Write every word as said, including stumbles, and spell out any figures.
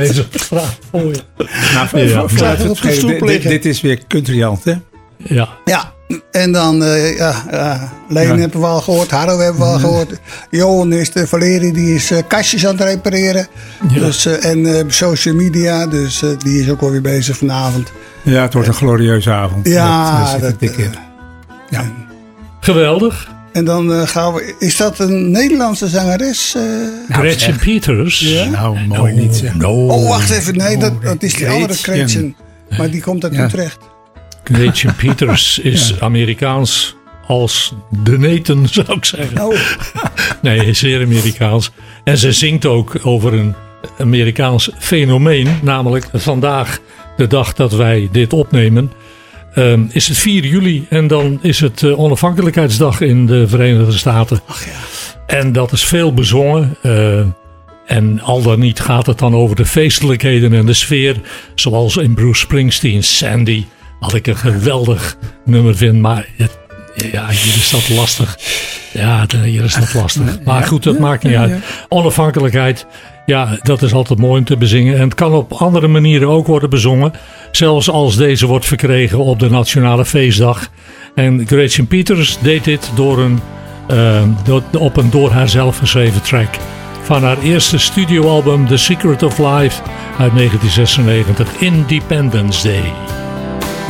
deze straat voor je. Nou, Ja. ja, op de stoep dit, dit is weer countryland, hè? Ja. Ja, en dan, uh, ja, uh, Leen Ja. hebben we al gehoord, Harro hebben we al gehoord. Johan is de Valeri, die is uh, kastjes aan het repareren. Ja. Dus, uh, en uh, social media, dus uh, die is ook alweer bezig vanavond. Ja, het wordt een glorieuze avond. Ja, dat, dat zit er dat, dik in. Ja. Geweldig. En dan uh, gaan we, is dat een Nederlandse zangeres? Uh? Gretchen echt. Peters. Ja? Nou, mooi niet zeg. No. Oh, wacht even, nee, dat, dat is die andere Gretchen. Gretchen. Maar die komt uit Ja. Utrecht. Gretchen Peters is Ja. Amerikaans als de neten, zou ik zeggen. Oh, Nee, zeer Amerikaans. En ze zingt ook over een Amerikaans fenomeen. Namelijk vandaag, de dag dat wij dit opnemen, um, is het vier juli. En dan is het uh, onafhankelijkheidsdag in de Verenigde Staten. ach ja. En dat is veel bezongen. Uh, en al dan niet gaat het dan over de feestelijkheden en de sfeer. Zoals in Bruce Springsteen's Sandy. Wat ik een geweldig nummer vind. Maar het, ja, hier is dat lastig. Ja, de- hier is dat lastig. Maar goed, dat maakt niet uit. Onafhankelijkheid, ja, dat is altijd mooi om te bezingen. En het kan op andere manieren ook worden bezongen. Zelfs als deze wordt verkregen op de Nationale Feestdag. En Gretchen Peters deed dit door een, uh, door, op een door haarzelf geschreven track. Van haar eerste studioalbum The Secret of Life uit negentien zesennegentig, Independence Day.